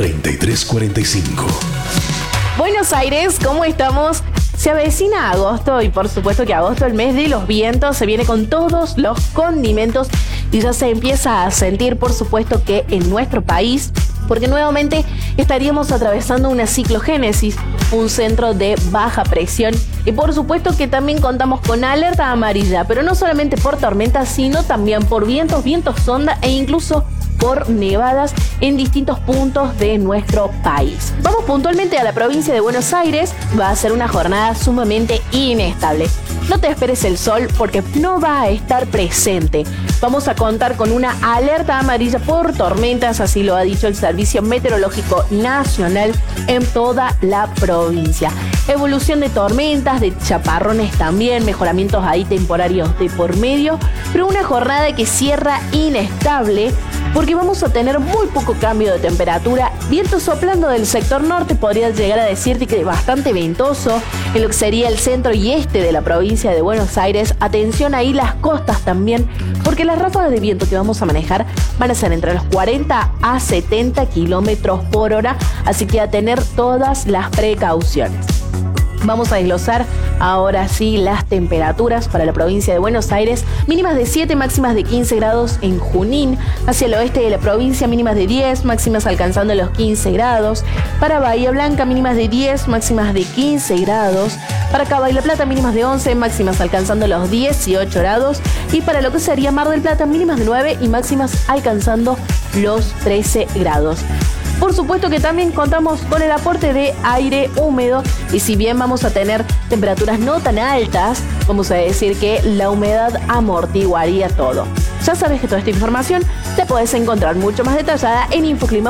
3345. Buenos Aires, ¿cómo estamos? Se avecina agosto y por supuesto que agosto, el mes de los vientos, se viene con todos los condimentos y ya se empieza a sentir, por supuesto, que en nuestro país, porque nuevamente estaríamos atravesando una ciclogénesis, un centro de baja presión y por supuesto que también contamos con alerta amarilla, pero no solamente por tormentas, sino también por vientos sonda e incluso por nevadas en distintos puntos de nuestro país. Vamos puntualmente a la provincia de Buenos Aires. Va a ser una jornada sumamente inestable. No te esperes el sol porque no va a estar presente. Vamos a contar con una alerta amarilla por tormentas, así lo ha dicho el Servicio Meteorológico Nacional en toda la provincia. Evolución de tormentas, de chaparrones también, mejoramientos ahí temporarios de por medio, pero una jornada que cierra inestable porque vamos a tener muy poco cambio de temperatura. Viento soplando del sector norte, podría llegar a decirte que bastante ventoso en lo que sería el centro y este de la provincia de Buenos Aires. Atención ahí las costas también, porque las ráfagas de viento que vamos a manejar van a ser entre los 40 a 70 kilómetros por hora, así que a tener todas las precauciones. Vamos a desglosar ahora sí las temperaturas para la provincia de Buenos Aires. Mínimas de 7, máximas de 15 grados en Junín. Hacia el oeste de la provincia, mínimas de 10, máximas alcanzando los 15 grados. Para Bahía Blanca, mínimas de 10, máximas de 15 grados. Para Cabo y La Plata, mínimas de 11, máximas alcanzando los 18 grados. Y para lo que sería Mar del Plata, mínimas de 9 y máximas alcanzando los 13 grados. Por supuesto que también contamos con el aporte de aire húmedo y si bien vamos a tener temperaturas no tan altas, vamos a decir que la humedad amortiguaría todo. Ya sabes que toda esta información la podés encontrar mucho más detallada en infoclima.com.ar.